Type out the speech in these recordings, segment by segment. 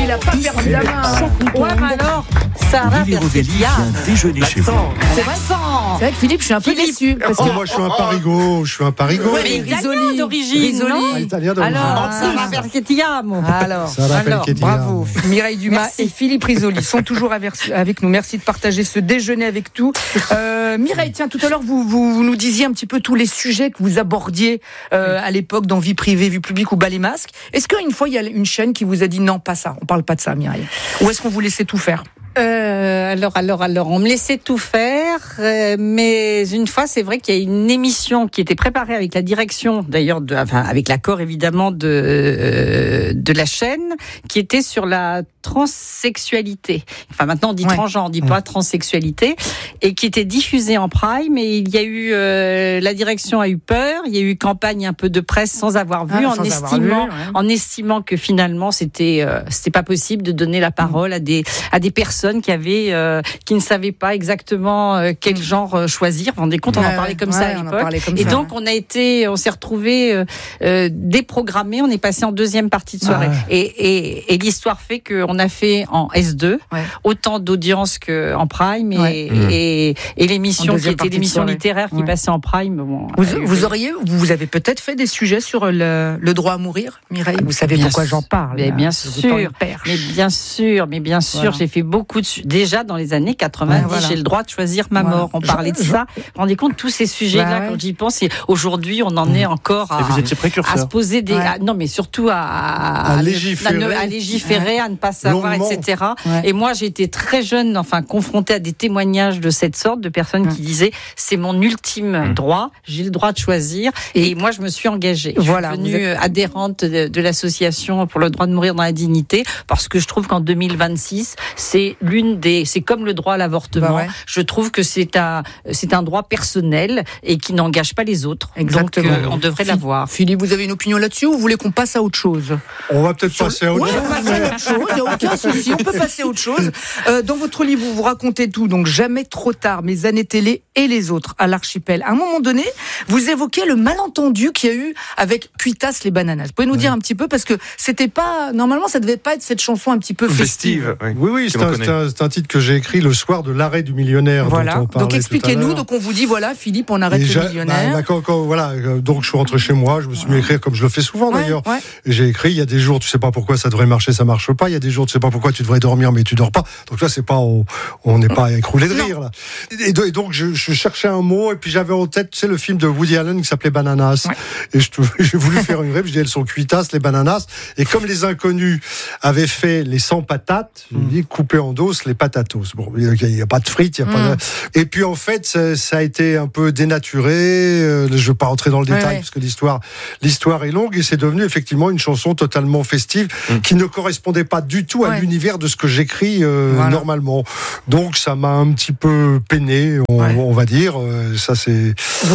il a pas perdu la main. Ouais, mais alors, Sarah Lily Rovelli vient déjeuner chez vous. C'est vrai que Philippe, je suis un peu déçu. Parce que moi, je suis un parigo. mais italien d'origine, non? Italien d'origine. Alors, Sarah Perchettiamo. Alors, bravo. Mireille Dumas et Philippe Risoli sont toujours avec nous. Merci de partager ce déjeuner avec nous. Mireille, tiens, tout à l'heure, vous nous disiez un petit peu tous les sujets que vous abordiez à l'époque dans Vie privée, Vie publique ou Bas les masques. Est-ce qu'une fois, il y a une chaîne qui vous a dit non, pas ça, on parle pas de ça, Mireille? Ou est-ce qu'on vous laissait tout faire? Alors, on me laissait tout faire, mais une fois, c'est vrai qu'il y a une émission qui était préparée avec la direction, d'ailleurs, avec l'accord évidemment de la chaîne, qui était sur la transsexualité. Enfin, maintenant on dit transgenre, on dit pas transsexualité, et qui était diffusée en prime. Et il y a eu, la direction a eu peur. Il y a eu campagne un peu de presse sans avoir vu, en estimant que finalement c'était pas possible de donner la parole à des personnes qui ne savaient pas exactement quel genre choisir. Vous vous rendez compte, on en parlait comme ça à l'époque. Et donc on s'est retrouvés déprogrammés. On est passé en deuxième partie de soirée. Et l'histoire fait qu'on a fait en S2 autant d'audience qu'en prime et l'émission qui était l'émission littéraire qui passait en prime. Bon, vous avez peut-être fait des sujets sur le droit à mourir, Mireille. Vous savez pourquoi j'en parle. Mais bien sûr, j'ai fait beaucoup déjà dans les années 90, j'ai le droit de choisir ma mort. On parlait de ça. Vous vous rendez compte, tous ces sujets-là, quand j'y pense, et aujourd'hui, on en est encore à se poser des... non, mais surtout à légiférer, à ne pas savoir, etc. Et moi, j'ai été très jeune, confrontée à des témoignages de cette sorte, de personnes qui disaient, c'est mon ultime droit, j'ai le droit de choisir. Et moi, je me suis engagée. Je suis devenue adhérente de l'association pour le droit de mourir dans la dignité, parce que je trouve qu'en 2026, c'est comme le droit à l'avortement. Je trouve que c'est un droit personnel et qui n'engage pas les autres. Exactement. Donc, on devrait l'avoir. Philippe, vous avez une opinion là-dessus ou vous voulez qu'on passe à autre chose? On va peut-être passer à autre chose. On peut passer à autre chose, il n'y a aucun souci, on peut passer à autre chose. Dans votre livre, vous racontez tout, donc jamais trop tard, mes années télé et les autres à l'archipel. À un moment donné, vous évoquez le malentendu qu'il y a eu avec Cuitas les bananas. Vous pouvez nous dire un petit peu, parce que c'était pas, normalement, ça devait pas être cette chanson un petit peu festive. Oui, c'est un titre que j'ai écrit le soir de l'arrêt du millionnaire. Voilà. Donc expliquez-nous. Donc on vous dit Philippe, on arrête le millionnaire. Donc je suis rentré chez moi, je me suis mis à écrire comme je le fais souvent d'ailleurs. Et j'ai écrit, il y a des jours tu sais pas pourquoi ça devrait marcher, ça marche pas. Il y a des jours tu sais pas pourquoi tu devrais dormir mais tu dors pas. Donc là c'est pas, on n'est pas écroulé de rire là. Et donc je cherchais un mot et puis j'avais en tête le film de Woody Allen qui s'appelait Bananas. Et j'ai voulu faire une rêve, je dis elles sont cuitas les bananas. Et comme les inconnus avaient fait les 100 patates, je dis couper en dos les patatos. Bon, il n'y a pas de frites, il y a pas de... Et puis en fait, ça a été un peu dénaturé. Je ne veux pas rentrer dans le détail parce que l'histoire est longue et c'est devenu effectivement une chanson totalement festive qui ne correspondait pas du tout à l'univers de ce que j'écris normalement. Donc ça m'a un petit peu peiné, on va dire. Ça c'est.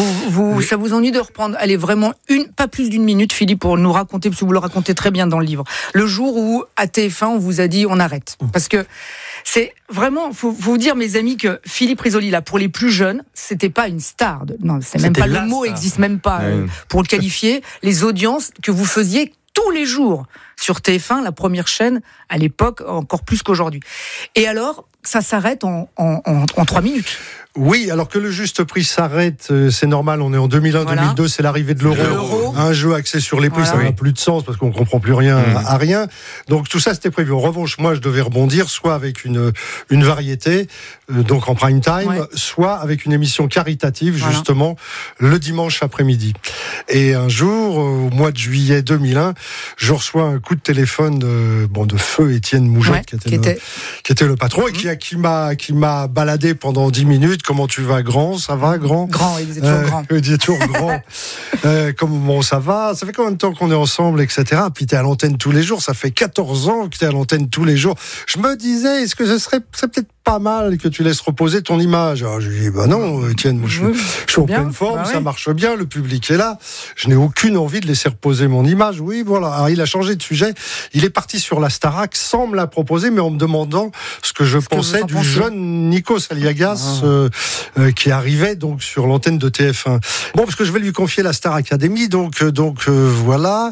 Ça vous ennuie de reprendre? Allez, vraiment pas plus d'une minute, Philippe, pour nous raconter, parce que vous le racontez très bien dans le livre. Le jour où à TF1 on vous a dit on arrête, parce que c'est vraiment, faut vous dire, mes amis, que Philippe Risoli, là, pour les plus jeunes, c'était pas une star. Non, c'est même pas, le mot existe même pas pour le qualifier. Les audiences que vous faisiez tous les jours sur TF1, la première chaîne, à l'époque, encore plus qu'aujourd'hui. Et alors, ça s'arrête en 3 minutes. Oui, alors que le juste prix s'arrête, c'est normal, on est en 2001-2002, c'est l'arrivée de l'euro. Un jeu axé sur les prix, ça n'a plus de sens parce qu'on ne comprend plus rien à rien. Donc tout ça, c'était prévu. En revanche, moi, je devais rebondir soit avec une variété, donc en prime time, soit avec une émission caritative, justement, le dimanche après-midi. Et un jour, au mois de juillet 2001, je reçois un coup de téléphone de feu Étienne Mougette, qui était le patron, et qui m'a baladé pendant 10 minutes. Comment tu vas, grand? Ça va, grand? Grand, il est toujours grand. Il est toujours grand. Comment ça va? Ça fait combien de temps qu'on est ensemble, etc. Puis t'es à l'antenne tous les jours. Ça fait 14 ans que t'es à l'antenne tous les jours. Je me disais, est-ce que ce serait peut-être pas mal que tu laisses reposer ton image. Alors je lui dis, bah non, Étienne, moi, je suis en pleine forme, ça marche bien, le public est là. Je n'ai aucune envie de laisser reposer mon image. Oui, voilà. Alors, il a changé de sujet. Il est parti sur la Starac sans me la proposer, mais en me demandant ce que je pensais du jeune Nikos Aliagas qui arrivait donc sur l'antenne de TF1. Bon, parce que je vais lui confier la Star Academy, donc voilà.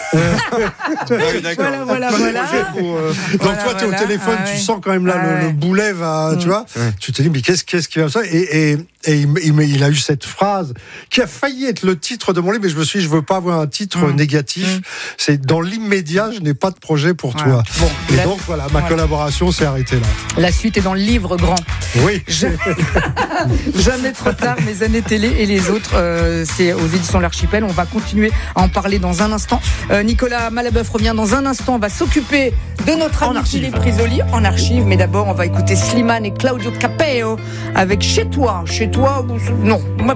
Voilà. Donc toi, tu es au téléphone, tu sens quand même là le boulet va, tu vois. Tu te dis, mais qu'est-ce qui va ça ? Et il a eu cette phrase qui a failli être le titre de mon livre, mais je me suis dit, je veux pas avoir un titre négatif. C'est dans l'immédiat, je n'ai pas de projet pour toi. Bon, et donc voilà, ma collaboration s'est arrêtée là. La suite est dans le livre grand. Oui. Jamais trop tard, mes années télé et les autres, c'est aux éditions L'Archipel. On va continuer à en parler dans un instant. Nicolas Malabeuf revient dans un instant. On va s'occuper de notre ami Philippe Risoli en archive. Mais d'abord, on va écouter Slimane et Claudio Capeo avec Chez toi. Chez toi, non.